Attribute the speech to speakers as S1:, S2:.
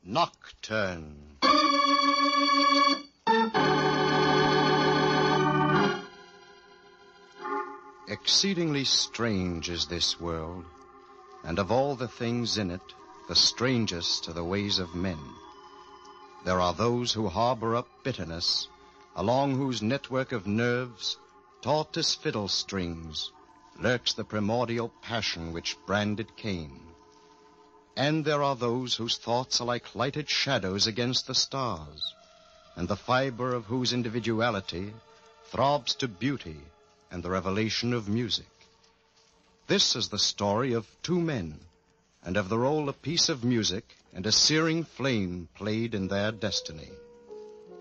S1: Nocturne. Exceedingly strange is this world, and of all the things in it, the strangest are the ways of men. There are those who harbor up bitterness, along whose network of nerves, taut as fiddle strings, lurks the primordial passion which branded Cain. And there are those whose thoughts are like lighted shadows against the stars, and the fiber of whose individuality throbs to beauty and the revelation of music. This is the story of two men, and of the role a piece of music and a searing flame played in their destiny.